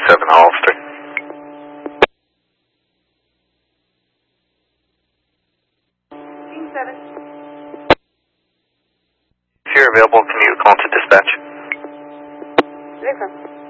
7 Hollister. Team 7. If you're available, can you call to dispatch? Affirm.